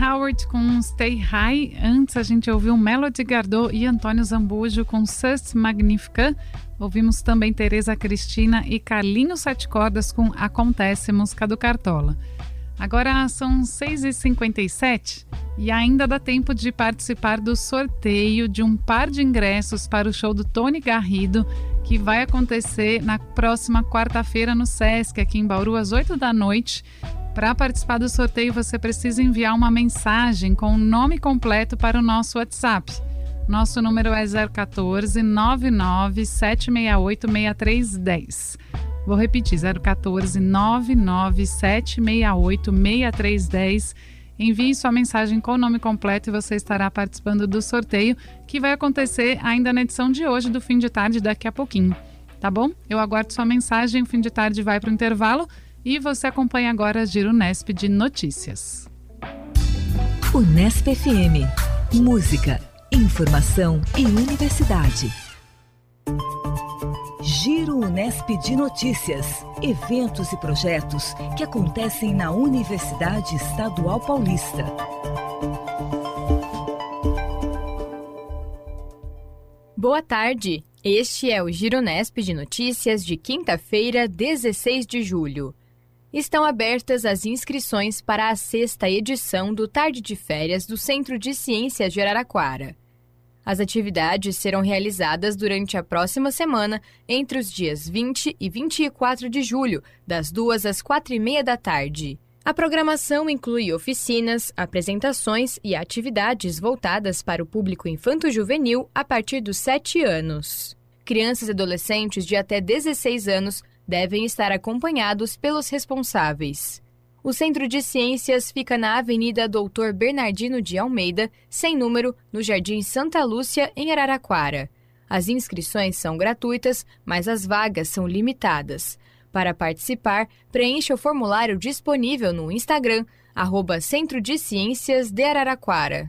Howard com Stay High. Antes a gente ouviu Melody Gardot e Antônio Zambujo com Sus Magnifica. Ouvimos também Tereza Cristina e Carlinhos Sete Cordas com Acontece, música do Cartola. Agora são 6h57 e ainda dá tempo de participar do sorteio de um par de ingressos para o show do Tony Garrido, que vai acontecer na próxima quarta-feira no Sesc, aqui em Bauru, às 8 da noite. Para participar do sorteio, você precisa enviar uma mensagem com o nome completo para o nosso WhatsApp. Nosso número é 014 99 768 6310. Vou repetir, 014 99 768 6310. Envie sua mensagem com o nome completo e você estará participando do sorteio, que vai acontecer ainda na edição de hoje do Fim de Tarde, daqui a pouquinho. Tá bom? Eu aguardo sua mensagem, o Fim de Tarde vai para o intervalo e você acompanha agora a Giro Unesp de Notícias. Unesp FM. Música, informação e universidade. Giro Unesp de Notícias. Eventos e projetos que acontecem na Universidade Estadual Paulista. Boa tarde. Este é o Giro Unesp de Notícias de quinta-feira, 16 de julho. Estão abertas as inscrições para a 6ª edição do Tarde de Férias do Centro de Ciências de Araraquara. As atividades serão realizadas durante a próxima semana, entre os dias 20 e 24 de julho, das 2 às 4h30 da tarde. A programação inclui oficinas, apresentações e atividades voltadas para o público infanto-juvenil a partir dos 7 anos. Crianças e adolescentes de até 16 anos devem estar acompanhados pelos responsáveis. O Centro de Ciências fica na Avenida Doutor Bernardino de Almeida, sem número, no Jardim Santa Lúcia, em Araraquara. As inscrições são gratuitas, mas as vagas são limitadas. Para participar, preencha o formulário disponível no Instagram, @Centro de Ciências de Araraquara.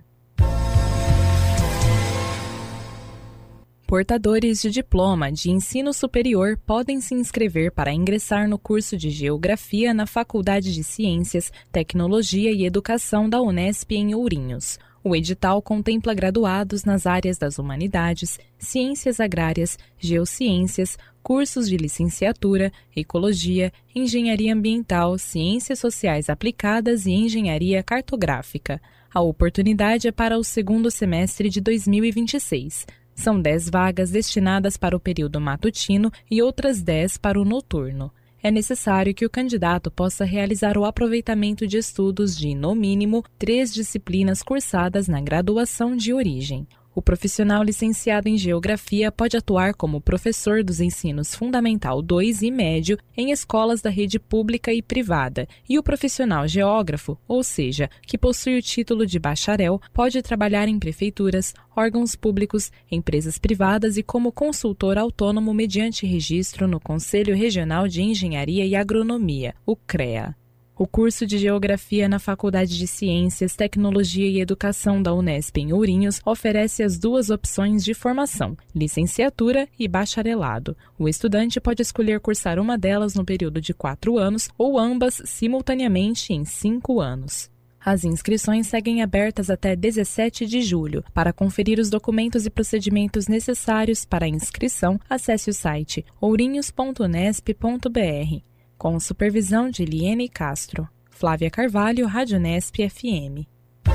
Portadores de diploma de ensino superior podem se inscrever para ingressar no curso de Geografia na Faculdade de Ciências, Tecnologia e Educação da Unesp em Ourinhos. O edital contempla graduados nas áreas das humanidades, ciências agrárias, geociências, cursos de licenciatura, ecologia, engenharia ambiental, ciências sociais aplicadas e engenharia cartográfica. A oportunidade é para o segundo semestre de 2026. São 10 vagas destinadas para o período matutino e outras 10 para o noturno. É necessário que o candidato possa realizar o aproveitamento de estudos de, no mínimo, 3 disciplinas cursadas na graduação de origem. O profissional licenciado em Geografia pode atuar como professor dos ensinos Fundamental 2 e Médio em escolas da rede pública e privada, e o profissional geógrafo, ou seja, que possui o título de bacharel, pode trabalhar em prefeituras, órgãos públicos, empresas privadas e como consultor autônomo mediante registro no Conselho Regional de Engenharia e Agronomia, o CREA. O curso de Geografia na Faculdade de Ciências, Tecnologia e Educação da Unesp em Ourinhos oferece as 2 opções de formação, licenciatura e bacharelado. O estudante pode escolher cursar uma delas no período de 4 anos ou ambas simultaneamente em 5 anos. As inscrições seguem abertas até 17 de julho. Para conferir os documentos e procedimentos necessários para a inscrição, acesse o site ourinhos.unesp.br. Com supervisão de Liene Castro. Flávia Carvalho, Rádio Unesp FM.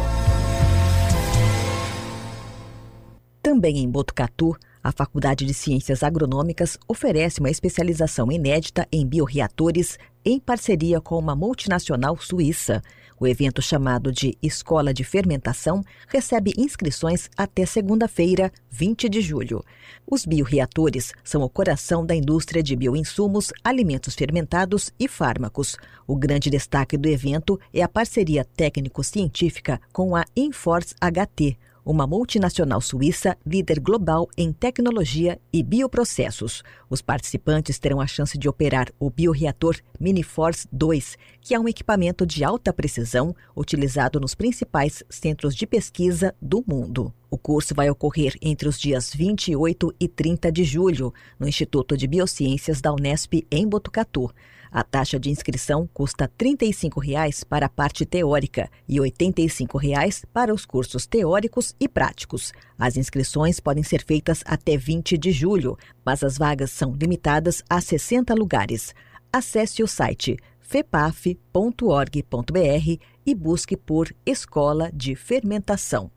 Também em Botucatu, a Faculdade de Ciências Agronômicas oferece uma especialização inédita em bioreatores em parceria com uma multinacional suíça. O evento, chamado de Escola de Fermentação, recebe inscrições até segunda-feira, 20 de julho. Os bioreatores são o coração da indústria de bioinsumos, alimentos fermentados e fármacos. O grande destaque do evento é a parceria técnico-científica com a Inforce HT, uma multinacional suíça líder global em tecnologia e bioprocessos. Os participantes terão a chance de operar o bioreator Miniforce 2, que é um equipamento de alta precisão utilizado nos principais centros de pesquisa do mundo. O curso vai ocorrer entre os dias 28 e 30 de julho, no Instituto de Biociências da Unesp, em Botucatu. A taxa de inscrição custa R$ 35,00 para a parte teórica e R$ 85,00 para os cursos teóricos e práticos. As inscrições podem ser feitas até 20 de julho, mas as vagas são limitadas a 60 lugares. Acesse o site fepaf.org.br e busque por Escola de Fermentação.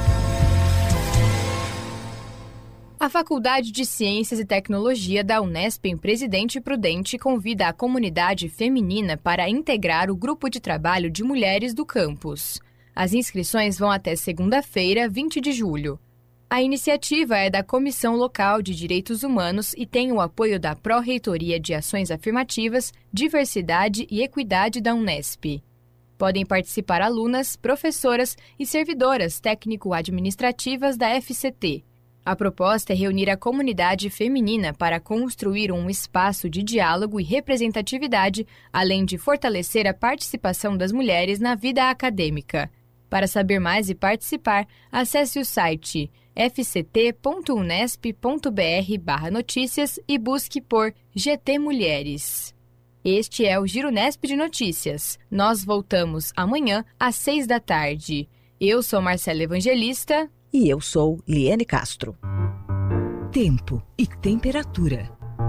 A Faculdade de Ciências e Tecnologia da Unesp em Presidente Prudente convida a comunidade feminina para integrar o grupo de trabalho de mulheres do campus. As inscrições vão até segunda-feira, 20 de julho. A iniciativa é da Comissão Local de Direitos Humanos e tem o apoio da Pró-Reitoria de Ações Afirmativas, Diversidade e Equidade da Unesp. Podem participar alunas, professoras e servidoras técnico-administrativas da FCT. A proposta é reunir a comunidade feminina para construir um espaço de diálogo e representatividade, além de fortalecer a participação das mulheres na vida acadêmica. Para saber mais e participar, acesse o site fct.unesp.br/notícias e busque por GT Mulheres. Este é o Gironesp de Notícias. Nós voltamos amanhã às 6h. Eu sou Marcela Evangelista. E eu sou Liane Castro. Tempo e temperatura.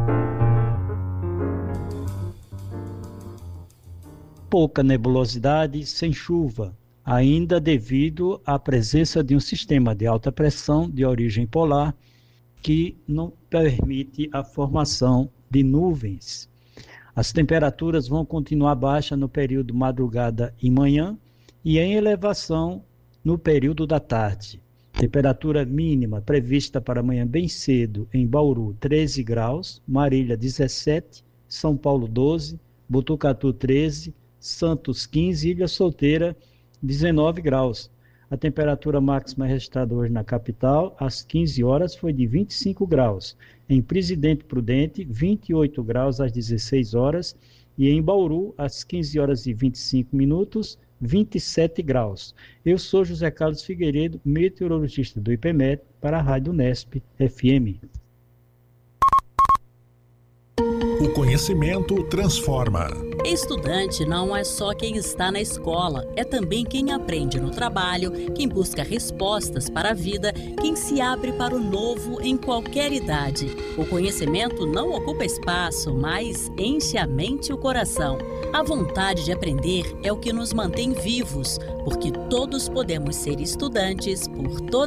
Pouca nebulosidade, sem chuva, ainda devido à presença de um sistema de alta pressão de origem polar que não permite a formação de nuvens. As temperaturas vão continuar baixas no período madrugada e manhã e em elevação no período da tarde. Temperatura mínima prevista para amanhã bem cedo em Bauru, 13 graus, Marília, 17, São Paulo, 12, Botucatu, 13, Santos, 15, Ilha Solteira, 19 graus. A temperatura máxima registrada hoje na capital, às 15 horas, foi de 25 graus. Em Presidente Prudente, 28 graus às 16 horas. E em Bauru, às 15 horas e 25 minutos, 27 graus. Eu sou José Carlos Figueiredo, meteorologista do IPMET, para a Rádio Unesp FM. O conhecimento transforma. Estudante não é só quem está na escola, é também quem aprende no trabalho, quem busca respostas para a vida, quem se abre para o novo em qualquer idade. O conhecimento não ocupa espaço, mas enche a mente e o coração. A vontade de aprender é o que nos mantém vivos, porque todos podemos ser estudantes por toda